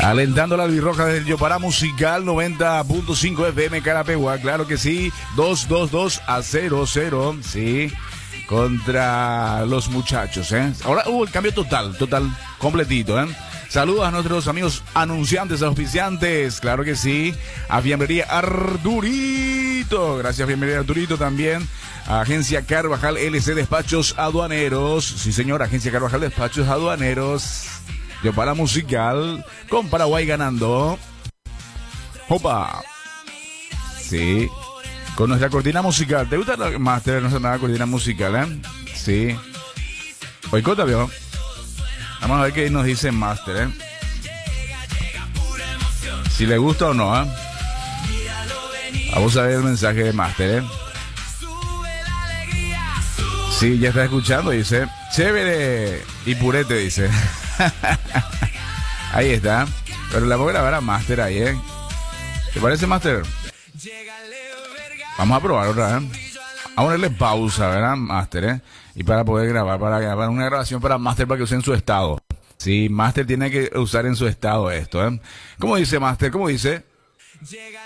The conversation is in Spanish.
Alentando la albirroja desde el Yopara Musical 90.5 FM Carapegua, claro que sí, 2-2-2-0-0, sí, contra los muchachos, Ahora hubo el cambio total, completito, Saludos a nuestros amigos anunciantes, auspiciantes, claro que sí, a Fiambrería Arturito, gracias Fiambrería Arturito también, a Agencia Carvajal LC Despachos Aduaneros, sí señor, Agencia Carvajal Despachos Aduaneros, Yopara Musical, con Paraguay ganando, opa, sí, con nuestra cortina musical, ¿te gusta la Master, nuestra cortina musical, Sí, boicota, vio. Vamos a ver qué nos dice Master, si le gusta o no, Vamos a ver el mensaje de Master, Sí, ya está escuchando, dice. Chévere. Y purete, dice. Ahí está. Pero la voy a grabar a Master ahí, ¿Te parece, Master? Vamos a probar otra, Vamos a ponerle pausa, ¿verdad, Master, Y para poder grabar una grabación para Master para que use en su estado. Sí, Master tiene que usar en su estado esto, ¿Cómo dice Master? ¿Cómo dice?